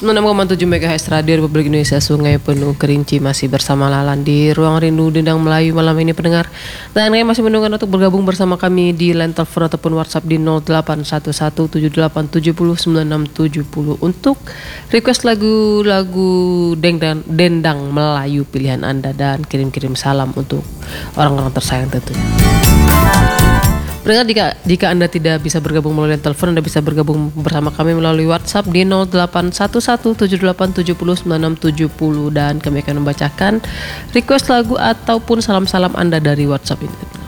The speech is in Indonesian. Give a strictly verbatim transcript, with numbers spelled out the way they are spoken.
sembilan puluh enam koma tujuh MHz Radio Republik Indonesia Sungai Penuh Kerinci masih bersama Lalan di Ruang Rindu Dendang Melayu malam ini pendengar. Dan kami masih menunggu untuk bergabung bersama kami di line telepon ataupun WhatsApp di nol delapan satu satu tujuh delapan tujuh nol sembilan enam tujuh nol untuk request lagu-lagu dendang, dendang Melayu pilihan Anda dan kirim-kirim salam untuk orang-orang tersayang tentunya. Pendengar, jika, jika Anda tidak bisa bergabung melalui telepon, Anda bisa bergabung bersama kami melalui WhatsApp di nol delapan satu satu tujuh delapan tujuh nol sembilan enam tujuh nol dan kami akan membacakan request lagu ataupun salam-salam Anda dari WhatsApp ini.